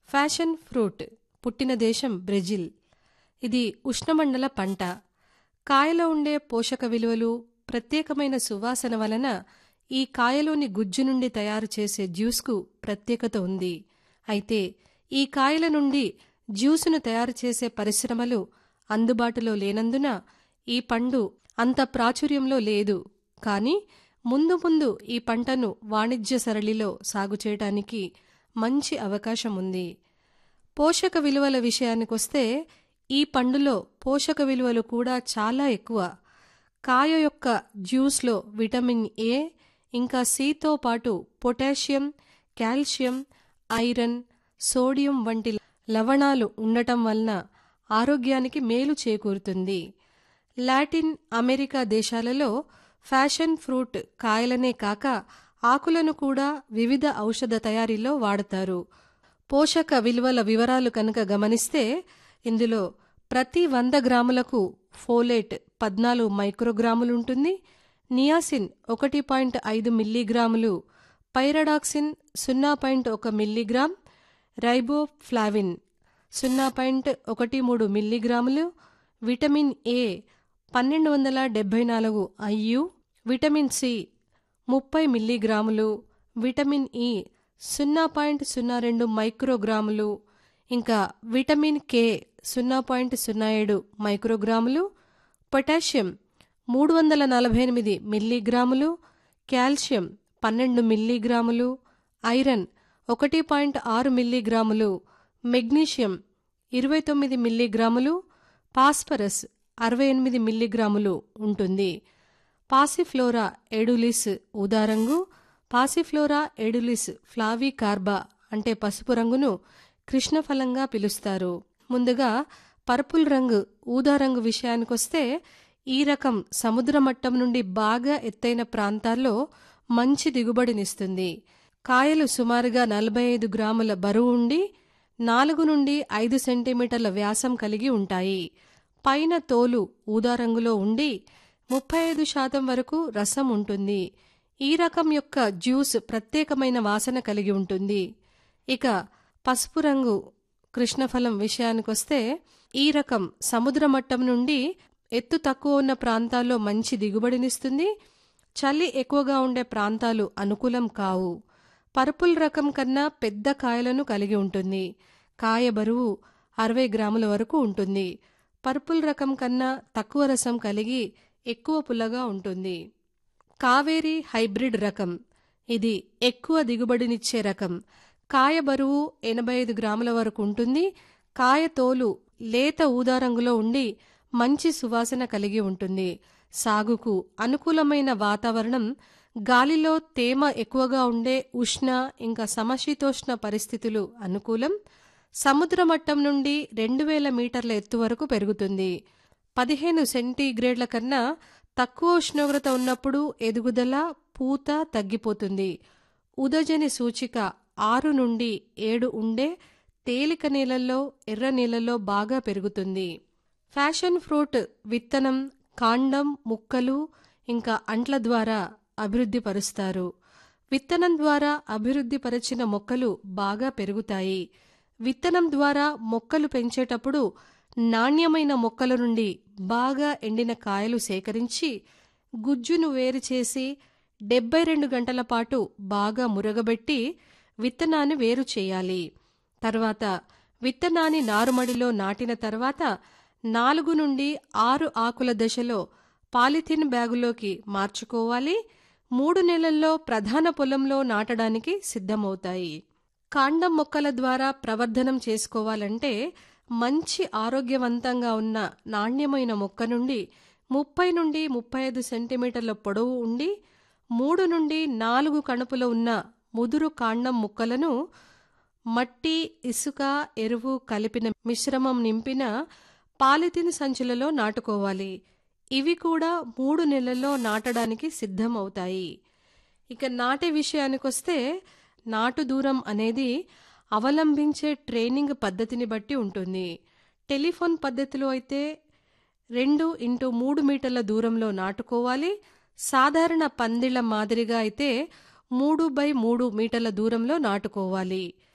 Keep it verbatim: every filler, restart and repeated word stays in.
Fashion fruit పుట్టిన దేశం Brazil. ఇది ఉష్ణమండల పంట. కాయలో ఉండే పోషక విలువలు, ప్రత్యేకమైన సువాసన వలన ఈ కాయలోని గుజ్జు నుండి తయారు చేసే జ్యూస్కు ప్రత్యేకత ఉంది. అయితే ఈ కాయల నుండి జ్యూసును తయారు చేసే పరిశ్రమలు అందుబాటులో లేనందున ఈ పండు అంత ప్రాచుర్యంలో లేదు. కానీ ముందు ముందు ఈ పంటను వాణిజ్య సరళిలో సాగు చేయటానికి మంచి అవకాశం ఉంది. పోషక విలువల విషయానికొస్తే ఈ పండులో పోషక విలువలు కూడా చాలా ఎక్కువ. కాయ యొక్క జ్యూస్లో విటమిన్ ఏ ఇంకా సితో పాటు పొటాషియం, కాల్షియం, ఐరన్, సోడియం వంటి లవణాలు ఉండటం వలన ఆరోగ్యానికి మేలు చేకూరుతుంది. లాటిన్ అమెరికా దేశాలలో ఫ్యాషన్ ఫ్రూట్ కాయలనే కాక ఆకులను కూడా వివిధ ఔషధ తయారీలో వాడతారు. పోషక విలువల వివరాలు కనుక గమనిస్తే ఇందులో ప్రతి వంద గ్రాములకు ఫోలేట్ పద్నాలుగు మైక్రోగ్రాములుంటుంది, నియాసిన్ ఒకటి పాయింట్ ఐదు మిల్లీగ్రాములు, పైరడాక్సిన్ సున్నా పాయింట్ ఒక మిల్లీగ్రామ్, రైబోఫ్లావిన్ సున్నా పాయింట్ ఒకటి మూడు మిల్లీగ్రాములు, విటమిన్ ఏ పన్నెండు వందల డెబ్బై నాలుగు ఐయు, విటమిన్ సి ముప్పై మిల్లీగ్రాములు, విటమిన్ ఇ సున్నా పాయింట్ సున్నా రెండు మైక్రోగ్రాములు, ఇంకా విటమిన్ కే సున్నా పాయింట్ సున్నా ఏడు మైక్రోగ్రాములు, పొటాషియం మూడు వందల నలభై ఎనిమిది మిల్లీగ్రాములు, కాల్షియం పన్నెండు మిల్లీగ్రాములు, ఐరన్ ఒకటి పాయింట్ ఆరు మిల్లీగ్రాములు, మెగ్నీషియం ఇరవై తొమ్మిది మిల్లీగ్రాములు, ఫాస్ఫరస్ అరవై ఎనిమిది మిల్లీగ్రాములు ఉంటుంది. పాసిఫ్లోరా ఎడులిస్ ఊదారంగు, పాసిఫ్లోరా ఎడులిస్ ఫ్లావికార్బా అంటే పసుపు రంగును కృష్ణఫలంగా పిలుస్తారు. ముందుగా పర్పుల్ రంగు ఊదారంగు విషయానికొస్తే ఈ రకం సముద్ర మట్టం నుండి బాగా ఎత్తైన ప్రాంతాల్లో మంచి దిగుబడినిస్తుంది. కాయలు సుమారుగా నలభై ఐదు గ్రాముల బరువు ఉండి నాలుగు నుండి ఐదు సెంటీమీటర్ల వ్యాసం కలిగి ఉంటాయి. పైన తోలు ఊదారంగులో ఉండి ముప్పై ఐదు శాతం వరకు రసం ఉంటుంది. ఈ రకం యొక్క జ్యూస్ ప్రత్యేకమైన వాసన కలిగి ఉంటుంది. ఇక పసుపు రంగు కృష్ణఫలం విషయానికొస్తే ఈ రకం సముద్ర మట్టం నుండి ఎత్తు తక్కువ ఉన్న ప్రాంతాల్లో మంచి దిగుబడినిస్తుంది. చలి ఎక్కువగా ఉండే ప్రాంతాలు అనుకూలం కావు. పర్పుల్ రకం కన్నా పెద్ద కాయలను కలిగి ఉంటుంది. కాయ బరువు అరవై గ్రాముల వరకు ఉంటుంది. పర్పుల్ రకం కన్నా తక్కువ రసం కలిగి ఎక్కువ పుల్లగా ఉంటుంది. కావేరీ హైబ్రిడ్ రకం ఇది ఎక్కువ దిగుబడినిచ్చే రకం. కాయ బరువు ఎనభై ఐదు గ్రాముల వరకు ఉంటుంది. కాయ తోలు లేత ఊదారంగులో ఉండి మంచి సువాసన కలిగి ఉంటుంది. సాగుకు అనుకూలమైన వాతావరణం, గాలిలో తేమ ఎక్కువగా ఉండే ఉష్ణ ఇంకా సమశీతోష్ణ పరిస్థితులు అనుకూలం. సముద్ర మట్టం నుండి రెండు వేల మీటర్ల ఎత్తు వరకు పెరుగుతుంది. పదిహేను సెంటీగ్రేడ్ల కన్నా తక్కువ ఉష్ణోగ్రత ఉన్నప్పుడు ఎదుగుదల, పూత తగ్గిపోతుంది. ఉదజని సూచిక ఆరు నుండి ఏడు ఉండే తేలిక నీళ్ళల్లో, ఎర్ర నీళ్ళల్లో బాగా పెరుగుతుంది. ఫ్యాషన్ ఫ్రూట్ విత్తనం, కాండం, ముక్కలు ఇంకా అంట్ల ద్వారా అభివృద్ధి పరుస్తారు. విత్తనం ద్వారా అభివృద్ధి పరిచిన మొక్కలు బాగా పెరుగుతాయి. విత్తనం ద్వారా మొక్కలు పెంచేటప్పుడు నాణ్యమైన మొక్కల నుండి బాగా ఎండిన కాయలు సేకరించి గుజ్జును వేరు చేసి డెబ్బై రెండు గంటల పాటు బాగా మురగబెట్టి విత్తనాన్ని వేరు చేయాలి. తర్వాత విత్తనాన్ని నారుమడిలో నాటిన తర్వాత నాలుగు నుండి ఆరు ఆకుల దశలో పాలిథిన్ బ్యాగులోకి మార్చుకోవాలి. మూడు నెలల్లో ప్రధాన పొలంలో నాటడానికి సిద్ధమవుతాయి. కాండం మొక్కల ద్వారా ప్రవర్ధనం చేసుకోవాలంటే మంచి ఆరోగ్యవంతంగా ఉన్న నాణ్యమైన మొక్క నుండి ముప్పై నుండి ముప్పై ఐదు సెంటీమీటర్ల పొడవు ఉండి మూడు నుండి నాలుగు కణుపుల ఉన్న ముదురు కాండం ముక్కలను మట్టి, ఇసుక, ఎరువు కలిపిన మిశ్రమం నింపిన పాలిథిన్ సంచులలో నాటుకోవాలి. ఇవి కూడా మూడు నెలల్లో నాటడానికి సిద్ధమవుతాయి. ఇక నాటే విషయానికొస్తే నాటు దూరం అనేది అవలంబించే ట్రైనింగ్ పద్ధతిని బట్టి ఉంటుంది. టెలిఫోన్ పద్ధతిలో అయితే రెండు ఇంటూ మూడు మీటర్ల దూరంలో నాటుకోవాలి. సాధారణ పందిళ్ల మాదిరిగా అయితే మూడు బై మూడు మీటర్ల దూరంలో నాటుకోవాలి.